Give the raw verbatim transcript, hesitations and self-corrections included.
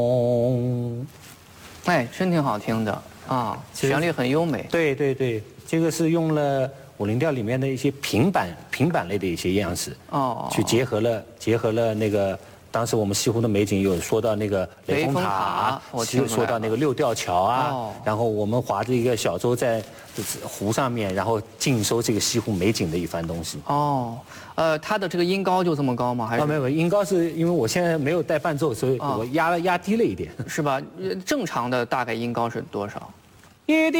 嗡， 哎，真挺好听的啊，旋律很优美。 对对对，这个是用了武林调里面的一些平板平板类的一些样式， 哦， 去结合了结合了那个。当时我们西湖的美景有说到那个雷峰塔，说到那个六吊桥啊，哦、然后我们划着一个小舟在湖上面，然后尽收这个西湖美景的一番东西。 哦，呃，它的这个音高就这么高吗？还是？ 啊，没有，音高是因为我现在没有带伴奏，所以我压了压低了一点。 是吧？正常的大概音高是多少？ 一定。